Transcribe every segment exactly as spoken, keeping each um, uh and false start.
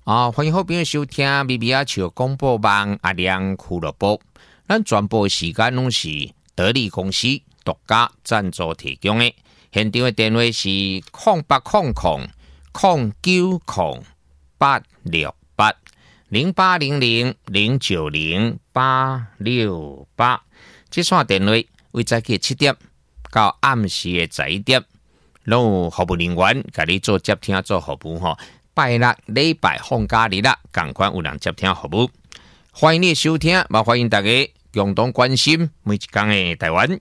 啊，欢迎好朋友收听《B B 阿笑广播网阿亮俱乐部》。咱全部时间拢是得力公司独家赞助提供的。现场的电话是空八空空空九空八六八零八零零零九零八六八。这线电话为早起七点到暗时的十一点，拢有服务人员甲你做接听做服务吼。拜六礼拜放假日啦，赶快有人接听服务。欢迎你收听，也欢迎大家共同关心每一天的台湾。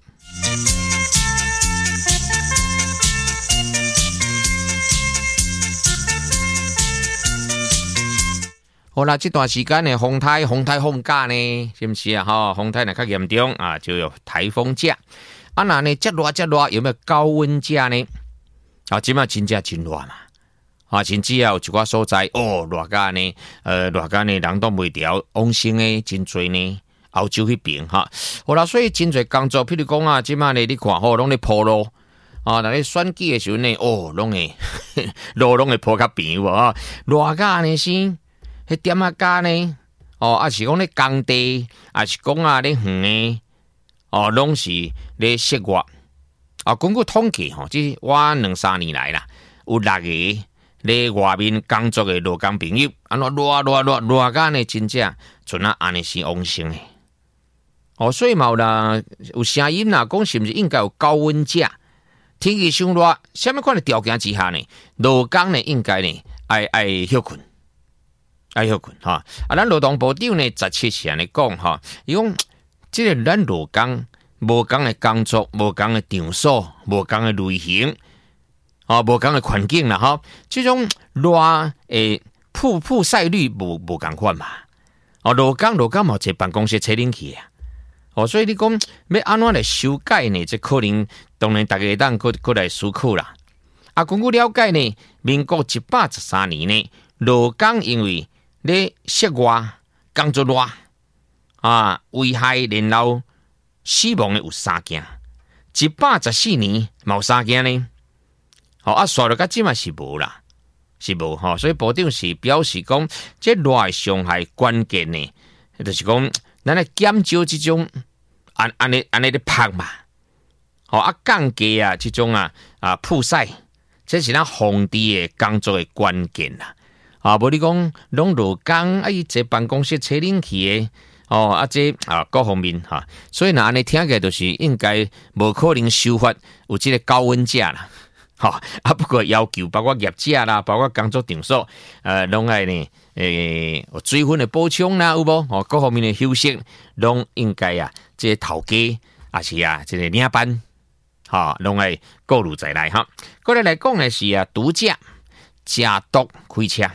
好啦，这段时间的风台风台放假呢，是不是啊？哈，风台呢较严重啊，就有台风假。啊，那呢，这热这热，有没有高温假呢？啊，今麦真正真热嘛。啊，甚至啊有一寡所在哦，热甲呢，呃，热甲呢人都袂调，往生的真多呢，欧洲迄边哈。好啦，所以真侪工作，譬如讲啊，即马呢你看吼，拢咧铺路啊，那咧选举的时候呢，哦，拢会路拢会铺较平有无啊？热甲呢先，迄点啊甲呢，哦，啊是讲咧工地，啊是讲啊咧远的，哦，拢是咧湿热。啊，根据统计吼，即我两三年来啦，有六个。咧外面工作的劳工朋友，安怎热热热热甲呢？真正像啊安尼是旺盛的。哦，所以嘛有啦，有声音啦，讲是毋是应该有高温假？天气伤热，什么款的条件之下呢？劳工呢应该呢爱爱休困，爱休困哈。啊，咱劳动部长呢十七是安尼讲哈，伊讲即个咱劳工无共的工作，无共的场所，无共的类型。啊，无共的环境啦，哈，这种热诶曝曝晒率无无共款嘛。哦，劳工劳工嘛坐办公室吹冷气啊。哦，所以你讲要安怎来修改呢？这可能当然大家当过过来思考啦。啊，根据了解呢，民国一百十三年呢，劳工因为咧湿热、工作热啊，危害人老死亡的有三件。一百十四年冇三件呢。好啊，刷到到即嘛是无啦，是无吼，所以部长是表示讲，这热的伤害关键呢，就是讲，咱来减少这种安安尼安尼的拍嘛，好啊，降低啊这种啊啊曝晒，这是咱防治的工作的关键啦。啊，无你讲拢劳工啊，伊坐办公室吹冷气的，哦啊这啊各方面哈，所以呢安尼听起来就是应该无可能修法有这个高温假啦。好、哦、啊，不过要求包括业者啦，包括工作场所，呃，拢爱呢，诶、呃，水分的补充啦，有无？哦，各方面的休息，拢应该啊，这些头家也是啊，这个领班，哈、哦，拢爱顾虑在内哈。过来来讲的是啊，毒驾加毒开车，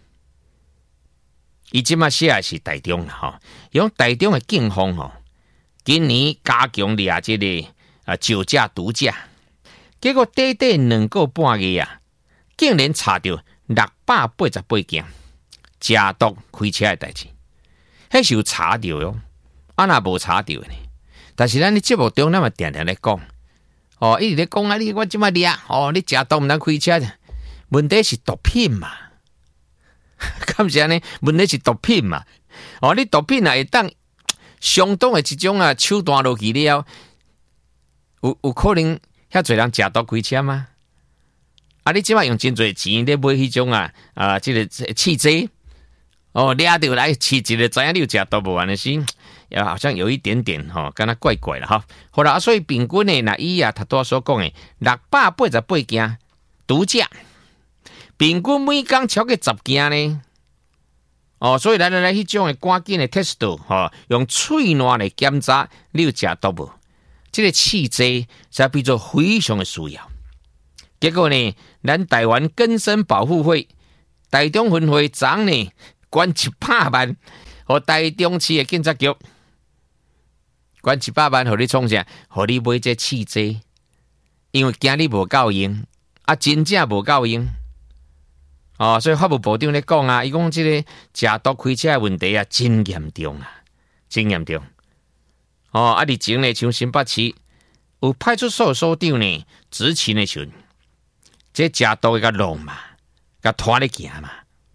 伊即马写的是台中啦，哈、哦，用台中的警方吼，今年加强抓这个啊酒驾毒驾。结果短短两个半月啊，竟然查到六百八十八件加毒开车的代志，迄是有查到哟，啊那无查到呢？但是咱伫节目中，咱嘛定定咧讲，哦，一直咧讲啊，你我即马抓，哦，你加毒毋通开车，问题是毒品嘛？敢是安尼？问题是毒品嘛？哦，你毒品啊会当相当的一种啊手段落去了，有有可能。遐侪人食毒开车吗？啊！你即摆用真侪钱咧买迄种啊啊，即、这个汽车哦，掠到来试一个，知影你有食毒无？安尼是，也好像有一点点吼，敢、哦、若怪怪啦哈。好啦，所以平均诶，那伊啊，他拄所讲诶，六百八十八件毒驾，平均每工超过十件呢。哦，所以来来来，迄种诶赶紧诶 test 吼，用喙烂来检查你有食毒无？这个汽车才比做非常的需要。结果呢，咱台湾根生保护会台中分会长呢，捐一百万，和台中市的警察局捐一百万，互你创啥？互你买这汽车，因为惊你无够用，啊，真正无够用。哦，所以法务部长咧讲啊，伊讲这个食毒开车的问题啊，真严重啊，真严重。哦，啊！伫前呢，像新北市有派出所所长呢，执勤的时阵，这食毒的甲弄嘛，甲拖咧行嘛，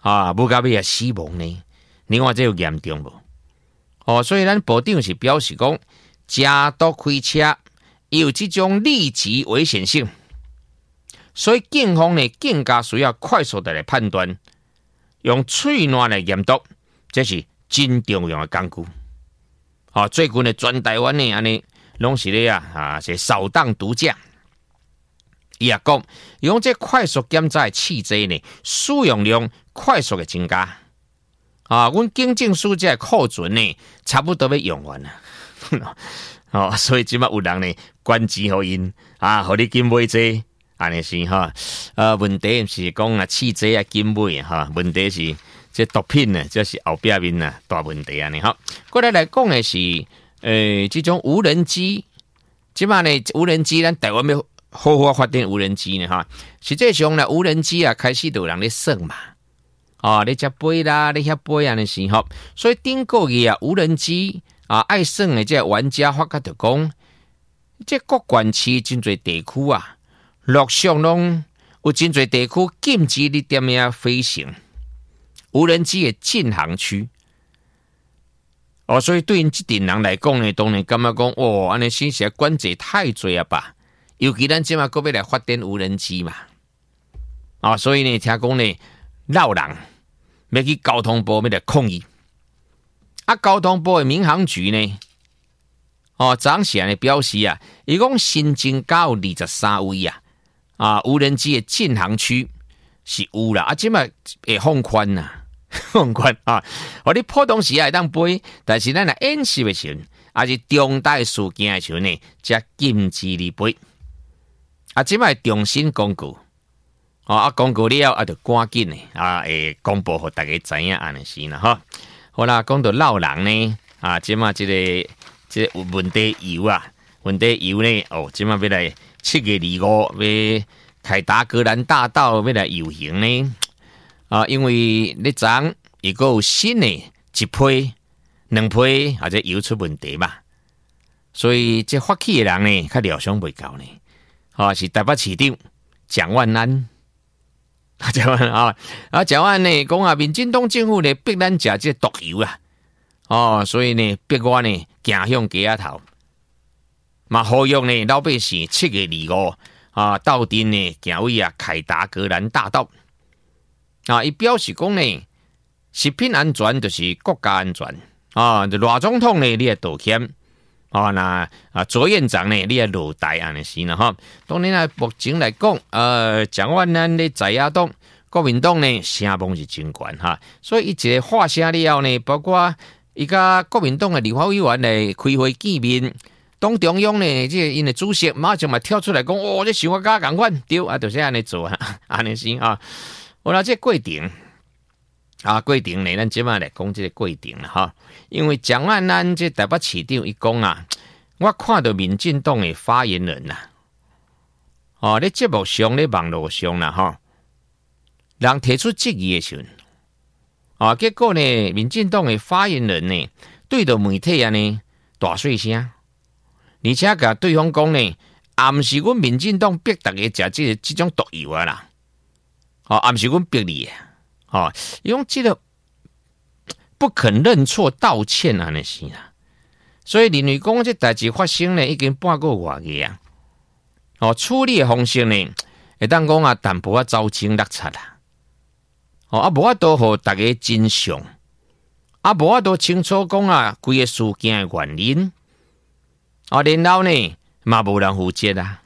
啊，无甲尾啊死亡呢？你看这有严重无？哦，所以咱部长是表示讲，加毒开车有这种立即危险性，所以警方呢更加需要快速的来判断，用喙烂来验毒，这是真重要的工具。哦，最近的全台湾呢，安尼拢是咧啊啊，是扫荡毒驾。伊也讲，用这快速检查的汽车呢，使用量快速的增加。啊，阮警政署这库存呢，差不多要用完了。哦，所以即摆有人呢，捐钱互因啊，互你紧买这，安尼是哈。呃，问题毋是讲啊，汽车啊紧买哈，问题是这毒品呢，这是后壁面啊大问题安尼哈。过来来讲的是，呃，这种无人机，即摆呢，无人机咱台湾要好好发展无人机呢哈。实际上呢，无人机啊，开始都有人咧算嘛。哦，你只飞啦，你遐飞安尼是吼，所以顶个月啊，无人机啊爱算的这玩家发觉就讲，这各县市真侪地区啊，陆续拢有真侪地区禁止你点样飞行无人机的禁航区。哦，所以对因这群人来讲呢，当然感觉讲，哦，安尼先是管制太侪啊吧？尤其咱即马搁要来发展无人机嘛，啊、哦，所以呢，听讲呢，闹人。要去交通部要来抗议，啊，交通部的民航局呢，哦，昨时呢表示啊，伊讲新增加有二十三位啊，啊，无人机的禁航区是有啦，啊，即摆会放宽呐，放宽啊，我哋普通时会当飞，但是咱来演习的时候，还是重大事件的时候呢，才禁止你飞，啊，即摆重新公告。哦，啊，公告了，啊，就赶紧呢，啊，会公布互大家知影安尼是啦，哈。好啦，讲到闹人呢，啊，即马即、這个即、這個、文地游啊，文地游呢，哦，即马要来七月二五要凯达格兰大道要来游行呢，啊，因为你知伊个有新的一批、两批或者游出问题嘛，所以这发起的人呢，较料想袂到呢，啊，是台北市长蒋万安。蒋万啊，啊蒋万呢讲啊，民进党政府呢逼咱食这毒油啊，哦，所以呢逼我呢行向街仔头，嘛呼吁呢老百姓七月二五啊到阵呢行为啊凯达格兰大道啊，伊表示讲呢食品安全就是国家安全啊，赖总统呢你也道歉。哦，那啊，左院长呢，你也落台安尼是啦哈。当然啊，目前来讲，呃，蒋万安咧在野党、国民党呢，声望是真悬哈。所以伊一个话声了后呢，包括伊甲国民党的立法委员来开会见面，党中央呢，即个因的主席马上嘛跳出来讲，哦，这想法甲共款，对啊，就是安尼做啊，安尼是啊。我啦，这过程啊，过程呢，咱即摆来讲这个过程啦哈。因为蒋万安这台北市长伊讲啊，我看到民进党的发言人呐，哦，咧节目上咧网络上啦哈，人提出质疑的时候，啊，结果呢，民进党的发言人呢，对着媒体啊呢大碎声，而且甲对方讲呢，也毋是阮民进党逼大家食这个这种毒油啊啦，哦，也毋是阮逼你的，哦，用这个。不肯认错道歉啊，那是啦，所以认为讲这代志发生呢，已经半个月个啊。哦，处理的方式呢，会当讲啊，淡薄啊糟情落差啦。哦，啊，无法度互大家真相，啊，无法度清楚讲啊，规个事件的原因。啊，然后呢，嘛无人负责啊。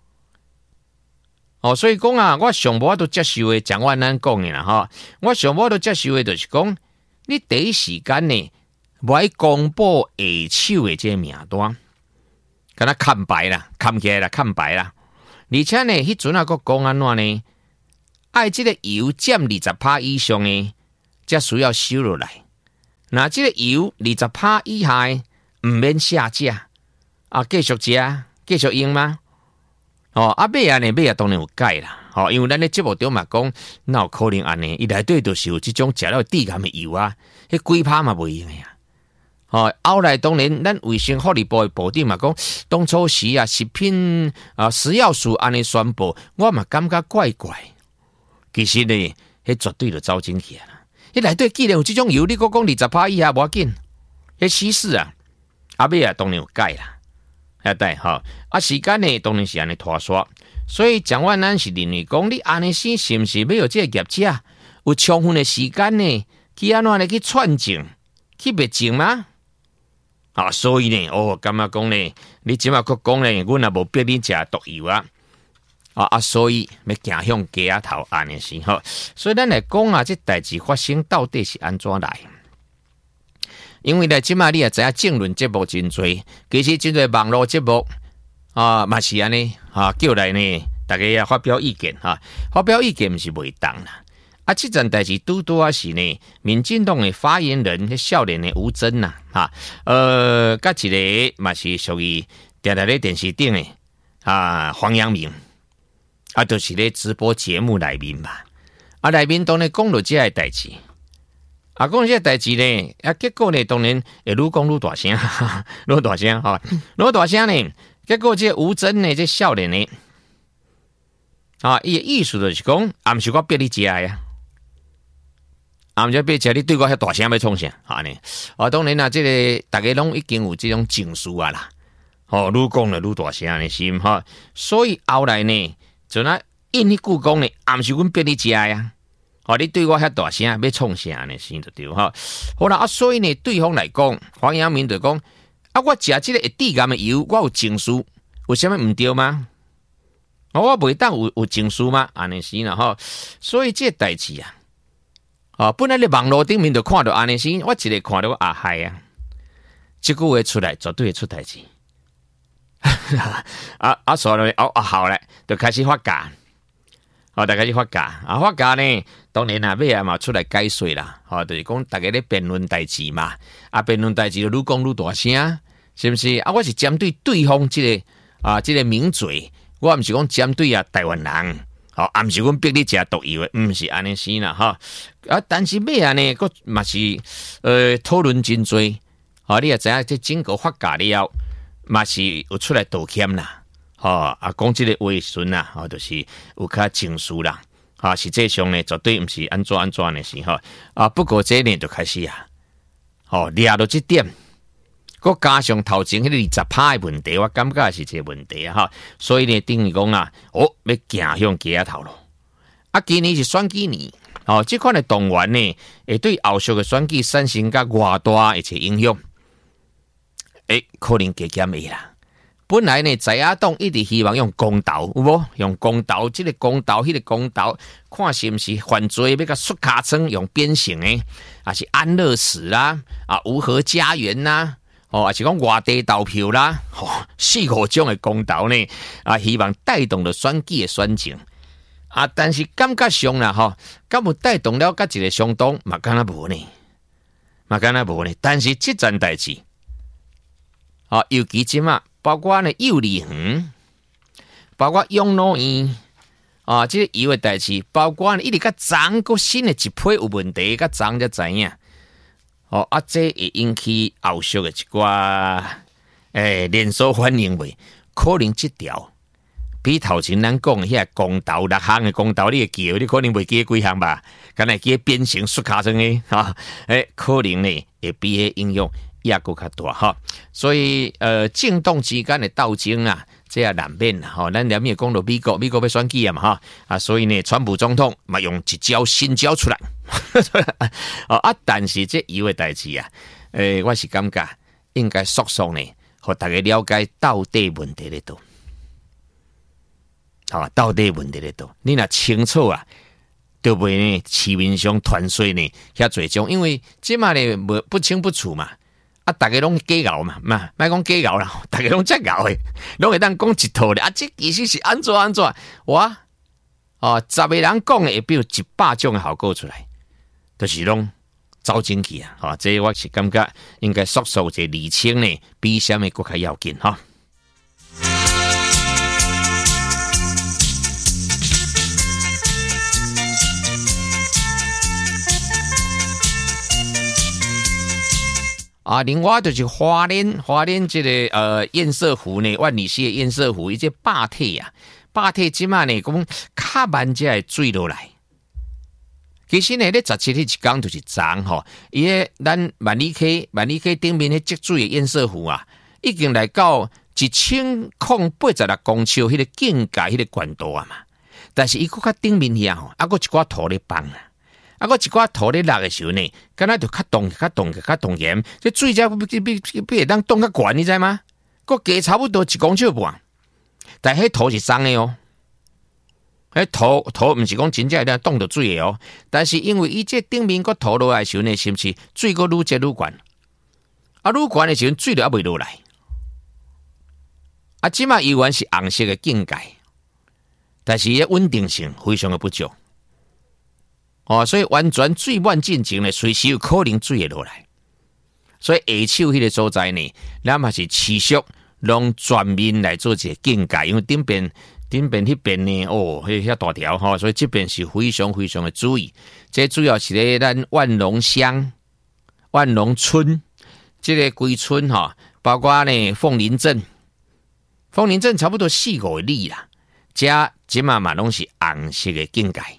哦，所以讲啊，我上无法度接受的，蒋万安讲的啦，哈，我上无法度接受的，就是讲。你第一时间呢，无爱公布下手的这名单，敢若看白啦，看起来啦，看白啦。而且呢，迄阵啊，佫讲安怎呢？爱这个油占二十趴以上呢，才需要收落来。那这个油二十趴以下，唔免下架啊，继续食，继续用吗？哦，啊买啊呢，买啊当然有改啦。哦，因为咱咧节目中嘛讲，哪有可能安尼？伊内底就是有即种食了致癌的油啊，迄几趴嘛袂用呀。哦，后来当然，咱卫生福利部的部长嘛讲，当初时啊，食品啊食药署安尼宣布，我嘛感觉怪怪。其实呢， 迄绝对就走进去啦。迄内底既然有这种油，你讲讲二十趴以下无要紧，迄稀释啊，阿尾啊当然有改啦，遐对吼。啊时间呢当然是安尼拖刷，所以蒋万安是认为讲你安尼生是毋是要有这个业者有充分的时间呢，去安怎呢去串证，去灭证吗？啊，所以呢，哦，感觉讲呢，你即马佫讲呢，阮也无逼你食毒油啊，啊啊，所以要行向街仔头安尼是吼。所以咱来讲啊，这代志发生到底是安怎来？因为呢，即马你也知影政论节目真多，其实真多网络节目啊，嘛是安尼啊，叫来呢，大家也发表意见哈、啊，发表意见毋是袂当啦。啊，这件代志拄拄啊是呢，民进党的发言人，迄少年的吴征呐，哈，呃，甲一个嘛是属于定定咧电视顶的啊，黄阳明，啊，就是咧直播节目内面嘛，啊，内面当然讲到这个代志，啊，讲这个代志呢，啊，结果呢，当然会愈讲愈大声，愈大声哈，愈大声呢，结果这吴征呢，这少年呢，啊，伊的意思就是讲，啊，毋是我逼你食呀。啊，毋则别食你对我遐大声要创啥？哈呢？啊，当然啦，这个大家拢已经有这种证书啊啦。哦，愈讲了愈大声呢，是哈。所以后来呢，就那因迄句讲呢，啊，毋是阮逼你食呀。哦，你对我遐大声要创啥呢？是就对哈。好啦，啊，所以呢，对方来讲，黄阳明就讲，啊，我食这个会致癌的油，我有证书，为什么毋对吗？我袂当有有证书吗？安尼是啦哈。所以这代志啊。啊，本来你网络顶面就看到安尼是，我一个看到啊嗨啊，这句话出来绝对会出代志。啊啊，所以哦啊好咧，就开始发假，哦，就开始发假，啊发假呢，当然啊，尾啊嘛出来解说啦，哦，就是讲大家咧辩论代志嘛，啊辩论代志就愈讲愈大声，是不是？啊，我是针对对方这个啊这个名嘴，我毋是讲针对啊台湾人。好、哦，啊，毋是阮逼你食毒药的，毋是安尼先啦，哈。啊，但是尾啊呢，佫嘛是呃讨论真多。啊，你也知影这整个发假了，嘛是有出来道歉啦。吼、哦，啊，讲即个话时啦，吼、哦，就是有较证书啦。啊，实际上呢，绝对毋是安怎安怎的是吼。啊，不过这呢就开始啊，吼、哦，抓到这点。佮加上头前迄个二十趴的问题，我感觉是这个问题啊哈，所以呢，等于讲啊，哦，要行向街仔头咯。啊，今年是选举年，哦，这款的动员呢，会对后续的选举产生甲偌大一些影响，诶，可能加减的啦。本来呢，在野党一直希望用公投，有无？用公投，这个公投，迄、那个公投，看是毋是犯罪要甲xuất卡层用鞭刑的，还是安乐死啦，啊，无核家园呐。哦，还是讲外地投票啦，哦，四五种的公投呢，啊，希望带动了选举的选情啊，但是感觉上啦，吼，敢有带动了甲一个相当，嘛敢若无呢，嘛敢若无呢，但是这件代志，啊，尤其即嘛，包括呢幼儿园，包括养老院，啊，这个油的代志，包括呢一直甲涨个新的一批有问题，甲涨才知影。哦，啊，这会引起后续的一寡诶连锁反应未？可能这条比头前咱讲遐公投六项的公投，你会记，你可能袂记几项吧？敢若记变成xuất卡层的哈，诶，可能呢会比迄影响也搁较大哈。所以呃，政党之间的斗争啊，这也难免啦哈。咱连面讲到美国，美国要选举啊嘛哈，啊，所以呢，川普总统嘛用一招新招出来。啊！但是这油的代志啊，诶、欸，我是感觉应该速速呢，互大家了解到底问题在倒。啊，到底问题在倒？你若清楚啊，就袂呢市面上传说呢遐侪种，因为即嘛呢无不清不楚嘛。啊，大家拢假咬嘛，嘛，莫讲假咬啦，大家拢真咬诶，拢会当讲一套咧。啊，这其实是安怎安怎？哇！哦，十个人讲诶，会表一百种诶效果出来。就是拢走进去啊！哈，这我是感觉应该速速这厘清呢，比什么更加要紧哈。啊，另外就是花莲，花莲这个呃堰塞湖呢，万里溪的堰塞湖，伊这坝体啊，坝体即马呢讲较慢才会水落来。 其實呢，咧十七日一天就是昨吼，伊個咱萬里溪萬里溪頂面迄積水嘅堰塞湖啊，已經來到一千零八十六公尺迄個境界迄個懸度啊嘛。但是伊佫較頂面遐吼，啊佫一寡土咧放啊，啊佫一寡土咧落嘅時候呢，敢若就較凍較凍較凍鹽，即水只比比比比會當凍較懸，你知嗎？佫加差不多一公尺半，但係迄土是鬆嘅哦。迄土土毋是講真正會當凍到水嘅哦，但是因為伊這頂面個土落來時候呢，是毋是水個愈積愈懸？啊，愈懸嘅時候水就還未落來。啊，即馬依然是紅色嘅境界，但是伊嘅穩定性非常嘅不足。哦，所以完全水漫進前呢，隨時有可能水會落來。所以下手迄個所在呢，咱嘛是持續用全面來做一個境界，因為頂邊。頂邊迄邊呢，哦，迄遐大條吼，所以這邊是非常非常的注意。這主要是咧咱萬隆鄉、萬隆村，這個規村吼，包括呢鳳林鎮，鳳林鎮差不多四五里啦，這即嘛嘛攏是紅色的境界。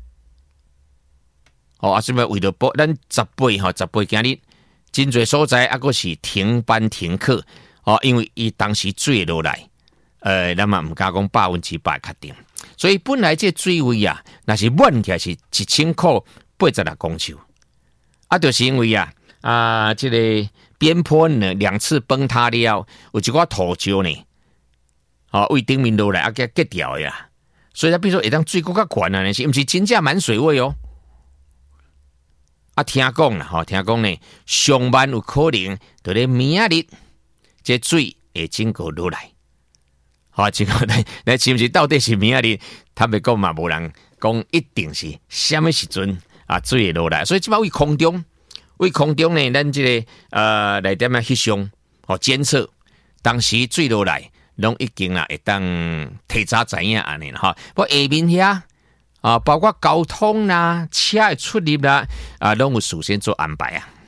哦，啊，這邊為了保咱十八吼，十八今日真濟所在啊，閣是停班停課哦，因為伊當時水落來。呃，咱嘛唔敢講百分之百確定，所以本來這水位啊，那是滿起來是一千塊八十六公尺，啊，就是因為啊，啊，這個邊坡呢兩次崩塌了，有一寡土石呢，啊，為頂面落來啊，給割掉呀，所以他比如說會當水更較懸啊，是唔是真正滿水位哦？啊，聽講啦，吼，聽講呢，上萬有可能就咧明日，這水會整個落來。好，這個嚟嚟是唔是到底是明日？坦白講嘛，無人講一定是什麼時陣啊水會落來，所以即擺為空中，為空中呢，咱這個呃來點樣翕相哦監測，當時水落來，攏已經啦會當提早知影安尼啦哈。不過下面遐啊，包括交通啦、車的出入啦，啊，攏有事先做安排啊。